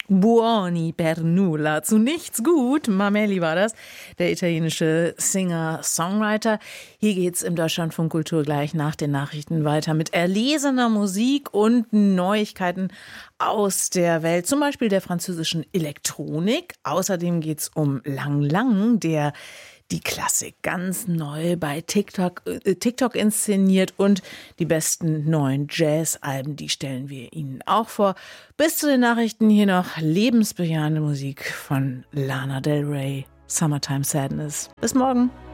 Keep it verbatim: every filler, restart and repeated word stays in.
Buoni per nulla, zu nichts gut. Mameli war das, der italienische Singer-Songwriter. Hier geht's im Deutschlandfunk Kultur gleich nach den Nachrichten weiter mit erlesener Musik und Neuigkeiten aus der Welt, zum Beispiel der französischen Elektronik. Außerdem geht's um Lang Lang, der die Klassik ganz neu bei TikTok, äh, TikTok inszeniert, und die besten neuen Jazz-Alben, die stellen wir Ihnen auch vor. Bis zu den Nachrichten hier noch lebensbejahende Musik von Lana Del Rey, Summertime Sadness. Bis morgen.